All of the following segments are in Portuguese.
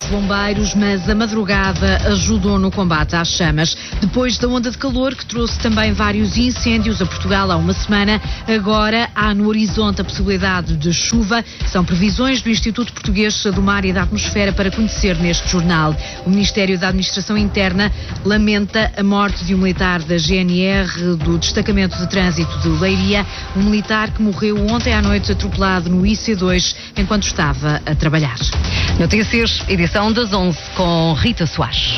bombeiros, mas a madrugada ajudou no combate às chamas. Depois da onda de calor que trouxe também vários incêndios a Portugal há uma semana, agora há no horizonte a possibilidade de chuva. São previsões do Instituto Português do Mar e da Atmosfera para conhecer neste jornal. O Ministério da Administração Interna lamenta a morte de um militar da GNR do Destacamento de Trânsito de Leiria, um militar que morreu ontem à noite atropelado no IC2 enquanto estava a trabalhar. Notícias, edição das 11 com Rita Soares.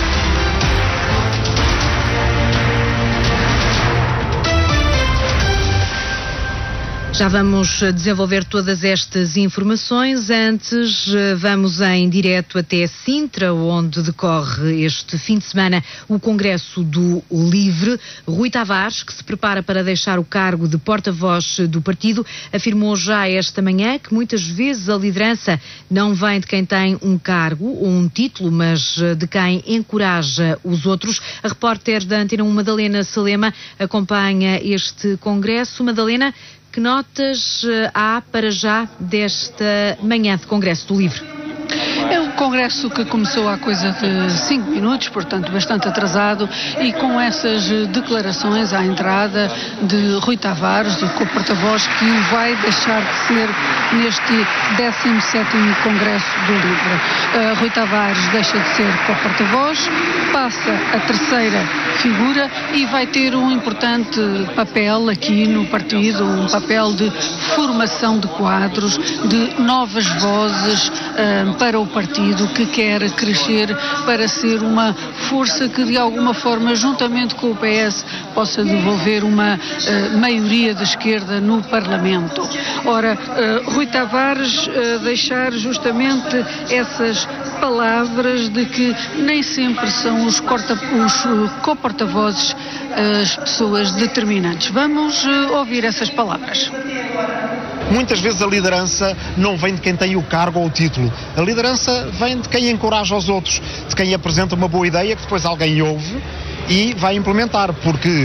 Já vamos desenvolver todas estas informações. Antes, vamos em direto até Sintra, onde decorre este fim de semana o Congresso do Livre. Rui Tavares, que se prepara para deixar o cargo de porta-voz do partido, afirmou já esta manhã que muitas vezes a liderança não vem de quem tem um cargo ou um título, mas de quem encoraja os outros. A repórter da Antena 1, Madalena Salema, acompanha este Congresso. Madalena, que notas há para já desta manhã de Congresso do Livre? É um congresso que começou há coisa de 5 minutos, portanto bastante atrasado, e com essas declarações à entrada de Rui Tavares, do porta-voz, que o vai deixar de ser neste 17º Congresso do Livre. Rui Tavares deixa de ser porta-voz, passa a terceira figura e vai ter um importante papel aqui no partido, um papel de formação de quadros, de novas vozes para o partido, que quer crescer para ser uma força que de alguma forma, juntamente com o PS, possa devolver uma maioria de esquerda no Parlamento. Ora, Rui Tavares deixar justamente essas palavras de que nem sempre são os co-porta-vozes as pessoas determinantes. Vamos ouvir essas palavras. Muitas vezes a liderança não vem de quem tem o cargo ou o título. A liderança vem de quem encoraja os outros, de quem apresenta uma boa ideia que depois alguém ouve e vai implementar, porque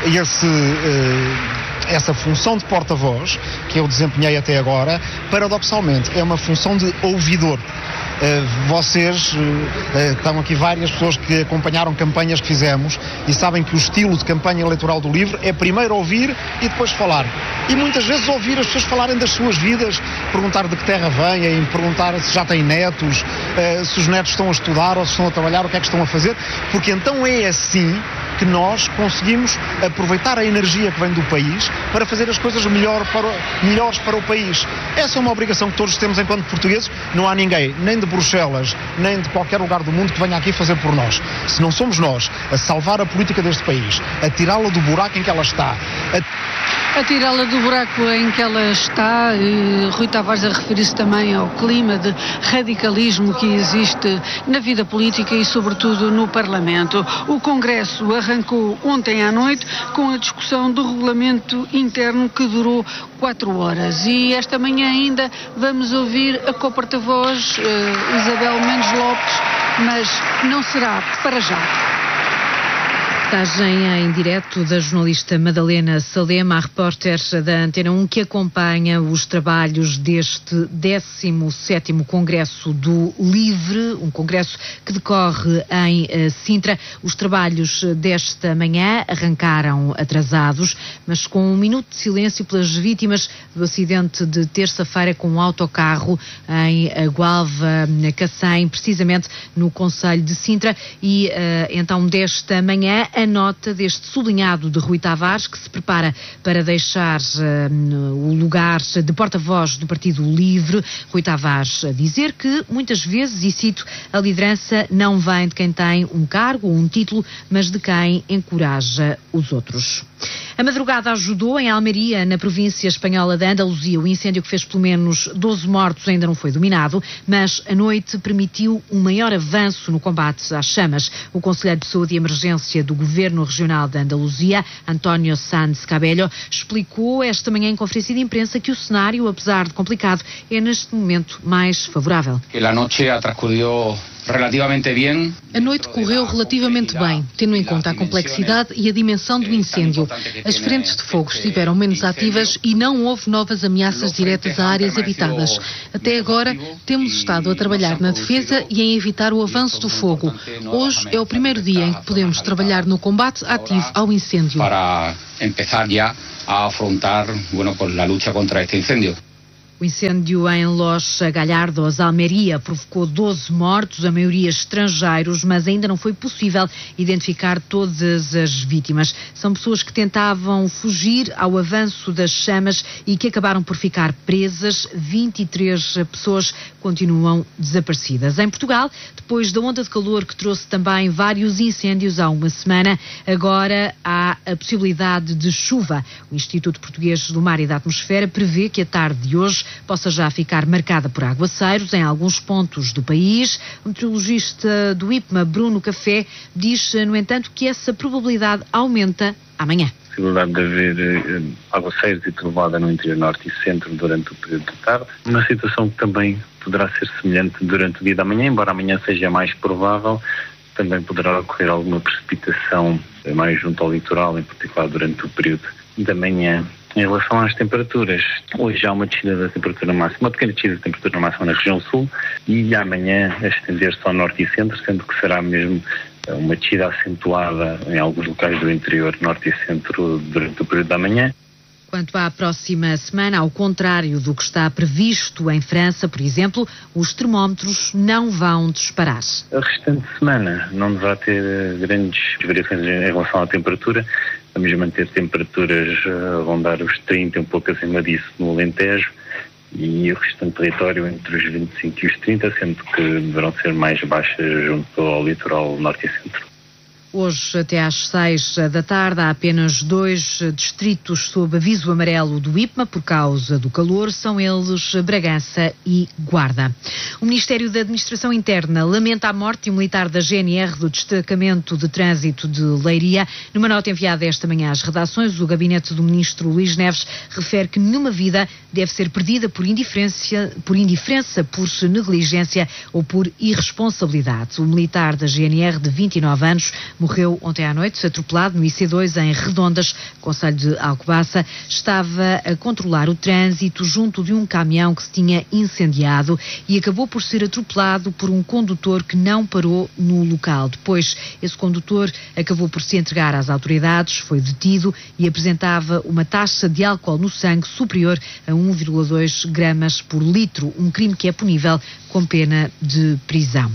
essa função de porta-voz, que eu desempenhei até agora, paradoxalmente, é uma função de ouvidor. Vocês, estão aqui várias pessoas que acompanharam campanhas que fizemos e sabem que o estilo de campanha eleitoral do Livre é primeiro ouvir e depois falar. E muitas vezes ouvir as pessoas falarem das suas vidas, perguntar de que terra vêm, perguntar se já têm netos, se os netos estão a estudar ou se estão a trabalhar, o que é que estão a fazer, porque então é assim que nós conseguimos aproveitar a energia que vem do país para fazer as coisas melhores para o país. Essa é uma obrigação que todos temos enquanto portugueses. Não há ninguém, nem de Bruxelas, nem de qualquer lugar do mundo, que venha aqui fazer por nós. Se não somos nós a salvar a política deste país, a tirá-la do buraco em que ela está, a tirá-la do buraco em que ela está, Rui Tavares a referir-se também ao clima de radicalismo que existe na vida política e sobretudo no Parlamento. O Congresso arrancou ontem à noite com a discussão do regulamento interno que durou 4 horas e esta manhã ainda vamos ouvir a co-porta-voz Isabel Mendes Lopes, mas não será para já. Reportagem em direto da jornalista Madalena Salema, a repórter da Antena 1, que acompanha os trabalhos deste 17º Congresso do Livre, um congresso que decorre em Sintra. Os trabalhos desta manhã arrancaram atrasados, mas com um minuto de silêncio pelas vítimas do acidente de terça-feira com um autocarro em Gualva, Cacém, precisamente no concelho de Sintra. E então desta manhã a nota deste sublinhado de Rui Tavares, que se prepara para deixar o lugar de porta-voz do Partido Livre. Rui Tavares a dizer que muitas vezes, e cito, a liderança não vem de quem tem um cargo ou um título, mas de quem encoraja os outros. A madrugada ajudou em Almeria, na província espanhola da Andaluzia. O incêndio que fez pelo menos 12 mortos ainda não foi dominado, mas a noite permitiu um maior avanço no combate às chamas. O Conselheiro de Saúde e Emergência do Governo Regional da Andaluzia, António Sanz Cabello, explicou esta manhã em conferência de imprensa que o cenário, apesar de complicado, é neste momento mais favorável. A noite correu relativamente bem, tendo em conta a complexidade e a dimensão do incêndio. As frentes de fogo estiveram menos ativas e não houve novas ameaças diretas a áreas habitadas. Até agora, temos estado a trabalhar na defesa e em evitar o avanço do fogo. Hoje é o primeiro dia em que podemos trabalhar no combate ativo ao incêndio. Para começar já a afrontar, a luta contra este incêndio. O incêndio em Los Gallardos, Almeria, provocou 12 mortos, a maioria estrangeiros, mas ainda não foi possível identificar todas as vítimas. São pessoas que tentavam fugir ao avanço das chamas e que acabaram por ficar presas. 23 pessoas continuam desaparecidas. Em Portugal, depois da onda de calor que trouxe também vários incêndios há uma semana, agora há a possibilidade de chuva. O Instituto Português do Mar e da Atmosfera prevê que a tarde de hoje possa já ficar marcada por aguaceiros em alguns pontos do país. O meteorologista do IPMA, Bruno Café, diz, no entanto, que essa probabilidade aumenta amanhã. A possibilidade de haver aguaceiros e trovoada no interior norte e centro durante o período de tarde. Uma situação que também poderá ser semelhante durante o dia da manhã, embora amanhã seja mais provável. Também poderá ocorrer alguma precipitação mais junto ao litoral, em particular durante o período da manhã. Em relação às temperaturas, hoje há uma descida da temperatura máxima, uma pequena descida da temperatura máxima na região sul e amanhã a estender-se ao norte e centro, sendo que será mesmo uma descida acentuada em alguns locais do interior, norte e centro, durante o período da manhã. Quanto à próxima semana, ao contrário do que está previsto em França, por exemplo, os termómetros não vão disparar. A restante semana não deverá ter grandes variações em relação à temperatura. Vamos manter temperaturas a rondar os 30, um pouco acima disso no Alentejo, e o restante território entre os 25 e os 30, sendo que deverão ser mais baixas junto ao litoral norte e centro. Hoje, até às 6 da tarde, há apenas 2 distritos sob aviso amarelo do IPMA por causa do calor. São eles Bragança e Guarda. O Ministério da Administração Interna lamenta a morte de um militar da GNR do Destacamento de Trânsito de Leiria. Numa nota enviada esta manhã às redações, o gabinete do ministro Luís Neves refere que nenhuma vida deve ser perdida por indiferença, por negligência ou por irresponsabilidade. O militar da GNR de 29 anos morreu ontem à noite, atropelado no IC2 em Redondas, concelho de Alcobaça. Estava a controlar o trânsito junto de um caminhão que se tinha incendiado e acabou por ser atropelado por um condutor que não parou no local. Depois, esse condutor acabou por se entregar às autoridades, foi detido e apresentava uma taxa de álcool no sangue superior a 1,2 gramas por litro, um crime que é punível com pena de prisão.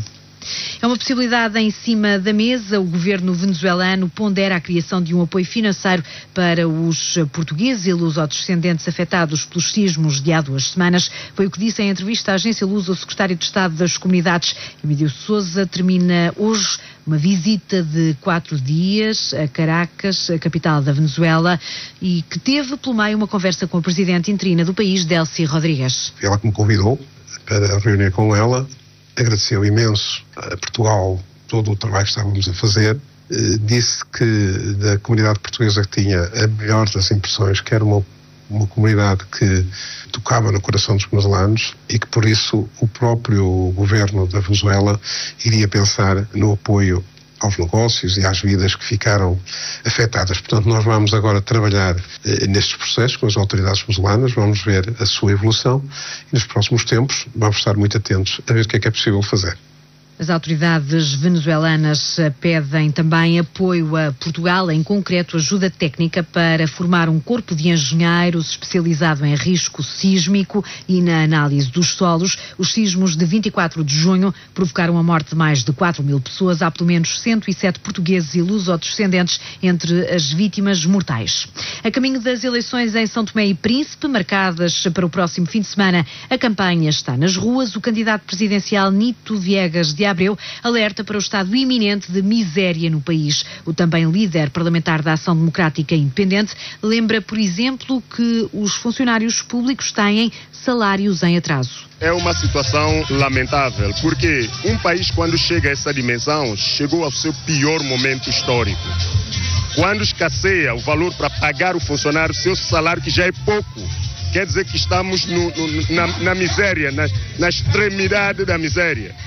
É uma possibilidade em cima da mesa. O governo venezuelano pondera a criação de um apoio financeiro para os portugueses e lusodescendentes afetados pelos sismos de há 2 semanas. Foi o que disse em entrevista à agência Luso o secretário de Estado das Comunidades, Emílio Sousa. Termina hoje uma visita de 4 dias a Caracas, a capital da Venezuela, e que teve pelo meio uma conversa com a presidente interina do país, Delcy Rodrigues. Ela que me convidou para reunir com ela. Agradeceu imenso a Portugal todo o trabalho que estávamos a fazer. Disse que da comunidade portuguesa que tinha a melhor das impressões, que era uma comunidade que tocava no coração dos venezuelanos e que por isso o próprio governo da Venezuela iria pensar no apoio aos negócios e às vidas que ficaram afetadas. Portanto, nós vamos agora trabalhar nestes processos com as autoridades venezuelanas, vamos ver a sua evolução e nos próximos tempos vamos estar muito atentos a ver o que é possível fazer. As autoridades venezuelanas pedem também apoio a Portugal, em concreto ajuda técnica para formar um corpo de engenheiros especializado em risco sísmico e na análise dos solos. Os sismos de 24 de junho provocaram a morte de mais de 4 mil pessoas. Há pelo menos 107 portugueses e lusodescendentes entre as vítimas mortais. A caminho das eleições em São Tomé e Príncipe, marcadas para o próximo fim de semana, a campanha está nas ruas. O candidato presidencial Nito Viegas de Abreu alerta para o estado iminente de miséria no país. O também líder parlamentar da Ação Democrática Independente lembra, por exemplo, que os funcionários públicos têm salários em atraso. É uma situação lamentável, porque um país, quando chega a essa dimensão, chegou ao seu pior momento histórico. Quando escasseia o valor para pagar o funcionário seu salário, que já é pouco, quer dizer que estamos na miséria, na extremidade da miséria.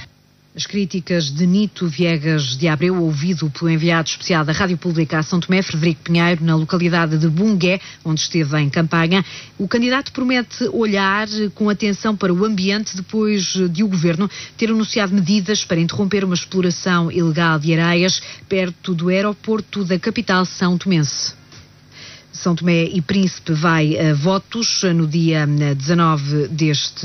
As críticas de Nito Viegas de Abreu, ouvido pelo enviado especial da Rádio Pública a São Tomé, Frederico Pinheiro, na localidade de Bungué, onde esteve em campanha. O candidato promete olhar com atenção para o ambiente depois de o Governo ter anunciado medidas para interromper uma exploração ilegal de areias perto do aeroporto da capital são tomense. São Tomé e Príncipe vai a votos no dia 19 deste